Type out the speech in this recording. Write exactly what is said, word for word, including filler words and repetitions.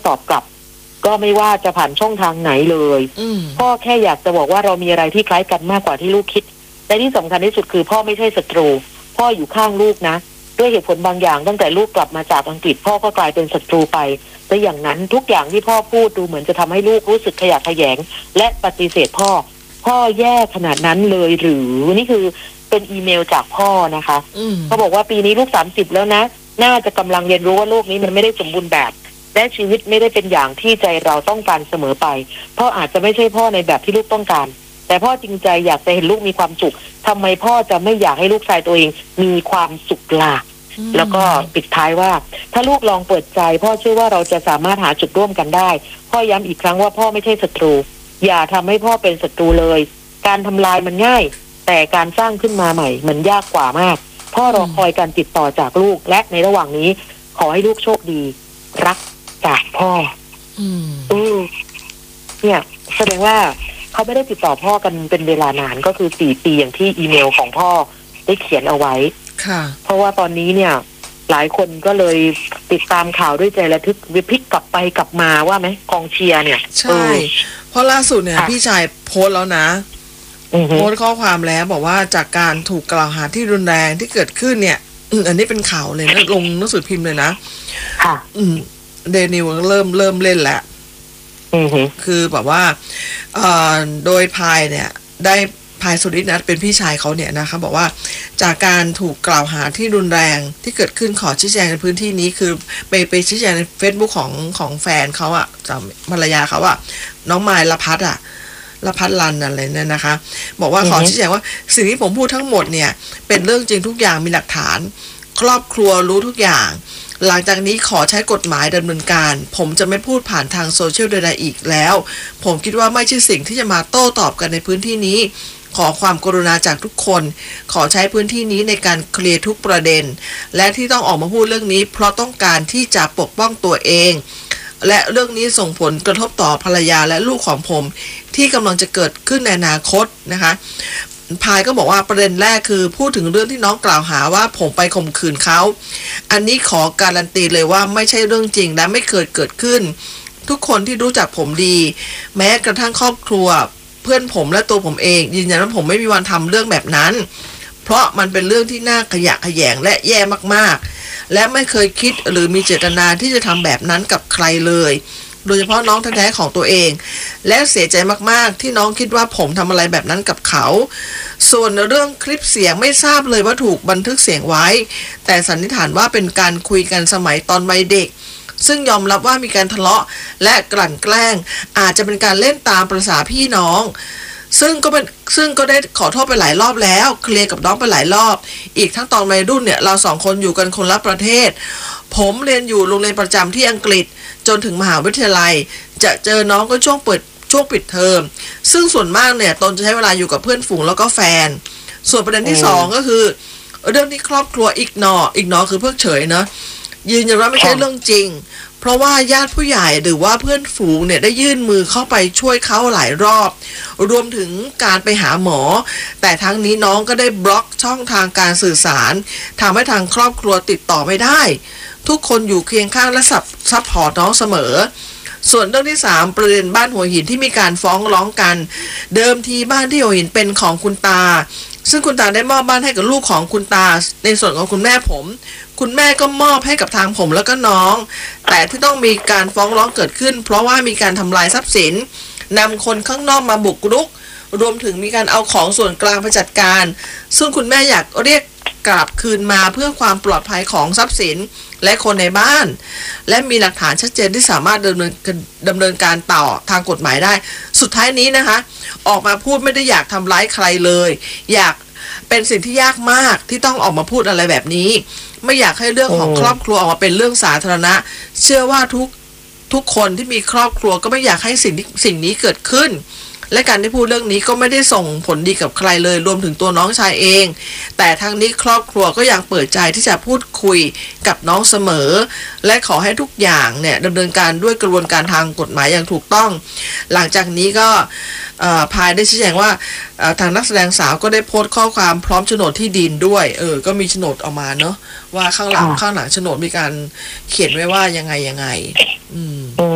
อบกลับก็ไม่ว่าจะผ่านช่องทางไหนเลยพ่อแค่อยากจะบอกว่าเรามีอะไรที่คล้ายกันมากกว่าที่ลูกคิดและที่สำคัญที่สุดคือพ่อไม่ใช่ศัตรูพ่ออยู่ข้างลูกนะด้วยเหตุผลบางอย่างตั้งแต่ลูกกลับมาจากอังกฤษพ่อก็กลายเป็นศัตรูไปแต่อย่างนั้นทุกอย่างที่พ่อพูดดูเหมือนจะทำให้ลูกรู้สึกขยะแขยงและปฏิเสธพ่อพ่อแย่ขนาดนั้นเลยหรือนี่คือเป็นอีเมลจากพ่อนะคะเขาบอกว่าปีนี้ลูกสามสิบแล้วนะน่าจะกำลังเรียนรู้ว่าโลกนี้มันไม่ได้สมบูรณ์แบบและชีวิตไม่ได้เป็นอย่างที่ใจเราต้องการเสมอไปพ่ออาจจะไม่ใช่พ่อในแบบที่ลูกต้องการแต่พ่อจริงใจอยากจะเห็นลูกมีความสุขทำไมพ่อจะไม่อยากให้ลูกชายตัวเองมีความสุขล่ะแล้วก็ปิดท้ายว่าถ้าลูกลองเปิดใจพ่อเชื่อว่าเราจะสามารถหาจุดร่วมกันได้พ่อย้ำอีกครั้งว่าพ่อไม่ใช่ศัตรูอย่าทำให้พ่อเป็นศัตรูเลยการทำลายมันง่ายแต่การสร้างขึ้นมาใหม่มันยากกว่ามากพ่อรอคอยการติดต่อจากลูกและในระหว่างนี้ขอให้ลูกโชคดีรักจากพ่ออืมอือเนี่ยแสดงว่าเขาไม่ได้ติดต่อพ่อกันเป็นเวลานานก็คือสี่ปีอย่างที่อีเมลของพ่อได้เขียนเอาไว้ค่ะเพราะว่าตอนนี้เนี่ยหลายคนก็เลยติดตามข่าวด้วยใจระทึกวิพลิกกลับไปกลับมาว่าไหมกองเชียร์เนี่ยใช่เพราะล่าสุดเนี่ยพี่ชายโพสต์แล้วนะโพสต์ข้อความแล้วบอกว่าจากการถูกกล่าวหาที่รุนแรงที่เกิดขึ้นเนี่ยอันนี้เป็นข่าวเลยนะลงหนังสือพิมพ์เลยนะค่ะเดนิวเริ่มเริ่มเล่นแล้วคือแบบว่าโดยพายเนี่ยได้พายสุริศนะเป็นพี่ชายเขาเนี่ยนะคะบอกว่าจากการถูกกล่าวหาที่รุนแรงที่เกิดขึ้นขอชี้แจงในพื้นที่นี้คือไปไปชี้แจงใน Facebook ของของแฟนเขาอะจากภรรยาเขาอะน้องมายละพัดอะละพัดลันอะไรเนี่ยนะคะบอกว่าขอชี้แจงว่าสิ่งที่ผมพูดทั้งหมดเนี่ยเป็นเรื่องจริงทุกอย่างมีหลักฐานครอบครัวรู้ทุกอย่างหลังจากนี้ขอใช้กฎหมายดำเนินการผมจะไม่พูดผ่านทางโซเชียลใดๆอีกแล้วผมคิดว่าไม่ใช่สิ่งที่จะมาโต้ตอบกันในพื้นที่นี้ขอความกรุณาจากทุกคนขอใช้พื้นที่นี้ในการเคลียร์ทุกประเด็นและที่ต้องออกมาพูดเรื่องนี้เพราะต้องการที่จะปกป้องตัวเองและเรื่องนี้ส่งผลกระทบต่อภรรยาและลูกของผมที่กำลังจะเกิดขึ้นในอนาคตนะคะพายก็บอกว่าประเด็นแรกคือพูดถึงเรื่องที่น้องกล่าวหาว่าผมไปข่มขืนเขาอันนี้ขอการันตีเลยว่าไม่ใช่เรื่องจริงและไม่เคยเกิดขึ้นทุกคนที่รู้จักผมดีแม้กระทั่งครอบครัวเพื่อนผมและตัวผมเองยืนยันว่าผมไม่มีวันทำเรื่องแบบนั้นเพราะมันเป็นเรื่องที่น่าขยะแขยงและแย่มากๆและไม่เคยคิดหรือมีเจตนาที่จะทำแบบนั้นกับใครเลยโดยเฉพาะน้องแท้ๆของตัวเองและเสียใจมากๆที่น้องคิดว่าผมทำอะไรแบบนั้นกับเขาส่วนเรื่องคลิปเสียงไม่ทราบเลยว่าถูกบันทึกเสียงไว้แต่สันนิษฐานว่าเป็นการคุยกันสมัยตอนวัยเด็กซึ่งยอมรับว่ามีการทะเลาะและกลั่นแกล้งอาจจะเป็นการเล่นตามประสาพี่น้องซึ่งก็เป็นซึ่งก็ได้ขอโทษไปหลายรอบแล้วเคลียร์กับน้องไปหลายรอบอีกทั้งตอนวัยรุ่นเนี่ยเราสองคนอยู่กันคนละประเทศผมเรียนอยู่โรงเรียนประจำที่อังกฤษจนถึงมหาวิทยาลัยจะเจอน้องก็ช่วงเปิดช่วงปิดเทอมซึ่งส่วนมากเนี่ยตนจะใช้เวลาอยู่กับเพื่อนฝูงแล้วก็แฟนส่วนประเด็นที่สองก็คือเรื่องที่ครอบครัวอีกนออีกนอคือเพิกเฉยนะยืนยันว่าไม่ใช่เรื่องจริงเพราะว่าญาติผู้ใหญ่หรือว่าเพื่อนฝูงเนี่ยได้ยื่นมือเข้าไปช่วยเขาหลายรอบรวมถึงการไปหาหมอแต่ทั้งนี้น้องก็ได้บล็อกช่องทางการสื่อสารทำให้ทางครอบครัวติดต่อไม่ได้ทุกคนอยู่เคียงข้างและซัพพอร์ตน้องเสมอส่วนเรื่องที่สามประเด็นบ้านหัวหินที่มีการฟ้องร้องกันเดิมทีบ้านที่หัวหินเป็นของคุณตาซึ่งคุณตาได้มอบบ้านให้กับลูกของคุณตาในส่วนของคุณแม่ผมคุณแม่ก็มอบให้กับทางผมแล้วก็น้องแต่ที่ต้องมีการฟ้องร้องเกิดขึ้นเพราะว่ามีการทำลายทรัพย์สินนำคนข้างนอกมาบุกรุกรวมถึงมีการเอาของส่วนกลางไปจัดการซึ่งคุณแม่อยากเรียกกลับคืนมาเพื่อความปลอดภัยของทรัพย์สินและคนในบ้านและมีหลักฐานชัดเจนที่สามารถดำเนินดำเนินการต่อทางกฎหมายได้สุดท้ายนี้นะคะออกมาพูดไม่ได้อยากทำร้ายใครเลยอยากเป็นสิ่งที่ยากมากที่ต้องออกมาพูดอะไรแบบนี้ไม่อยากให้เรื่องของครอบครัวออกมาเป็นเรื่องสาธารณะเชื่อว่าทุกทุกคนที่มีครอบครัวก็ไม่อยากให้สิ่งสิ่งนี้เกิดขึ้นและการที่พูดเรื่องนี้ก็ไม่ได้ส่งผลดีกับใครเลยรวมถึงตัวน้องชายเองแต่ทั้งนี้ครอบครัวก็ยังเปิดใจที่จะพูดคุยกับน้องเสมอและขอให้ทุกอย่างเนี่ยดำเนินการด้วยกระบวนการทางกฎหมายอย่างถูกต้องหลังจากนี้ก็พายได้ชี้แจงว่าทางนักแสดงสาวก็ได้โพสต์ข้อความพร้อมโฉนดที่ดินด้วยเออก็มีโฉนดออกมาเนาะว่าข้างหลังข้างหลังโฉนดมีการเขียนไว้ว่ายังไงยังไงอืม